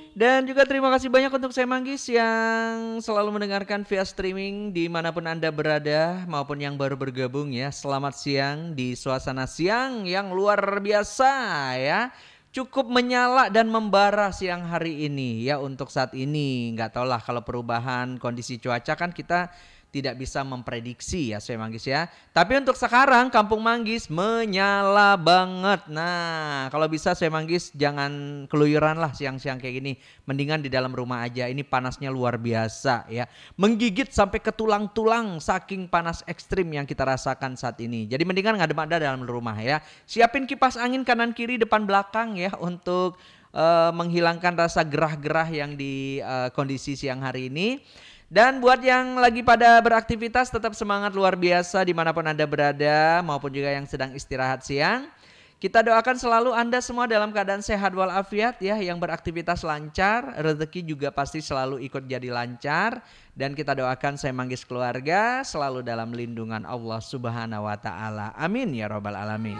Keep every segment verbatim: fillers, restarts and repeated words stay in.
Dan juga terima kasih banyak untuk saya Manggis yang selalu mendengarkan via streaming dimanapun Anda berada maupun yang baru bergabung ya. Selamat siang di suasana siang yang luar biasa ya. Cukup menyala dan membara siang hari ini ya untuk saat ini. Nggak tahu lah kalau perubahan kondisi cuaca kan kita tidak bisa memprediksi ya saya Manggis ya. Tapi untuk sekarang Kampung Manggis menyala banget. Nah kalau bisa saya Manggis jangan keluyuran lah siang-siang kayak gini. Mendingan di dalam rumah aja, ini panasnya luar biasa ya. Menggigit sampai ke tulang-tulang saking panas ekstrim yang kita rasakan saat ini. Jadi mendingan ngadem-ada dalam rumah ya. Siapin kipas angin kanan kiri depan belakang ya untuk uh, menghilangkan rasa gerah-gerah yang di uh, kondisi siang hari ini. Dan buat yang lagi pada beraktivitas tetap semangat luar biasa dimanapun Anda berada maupun juga yang sedang istirahat siang. Kita doakan selalu Anda semua dalam keadaan sehat walafiat ya, yang beraktivitas lancar, rezeki juga pasti selalu ikut jadi lancar. Dan kita doakan saya Manggis keluarga selalu dalam lindungan Allah Subhanahu wa taala. Amin ya rabbal alamin.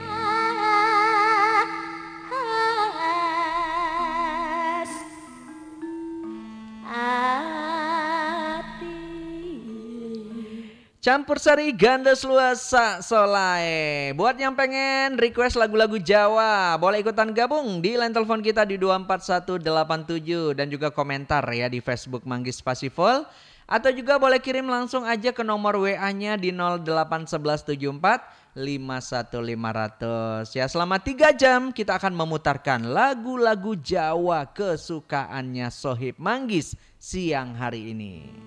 Campur sari ganda luasa solai. Buat yang pengen request lagu-lagu Jawa, boleh ikutan gabung di line telepon kita di dua empat satu delapan tujuh dan juga komentar ya di Facebook Manggis Pasifol. Atau juga boleh kirim langsung aja ke nomor W A-nya di nol delapan satu satu tujuh empat lima satu lima nol nol. Ya selama tiga jam kita akan memutarkan lagu-lagu Jawa kesukaannya Sohib Manggis siang hari ini.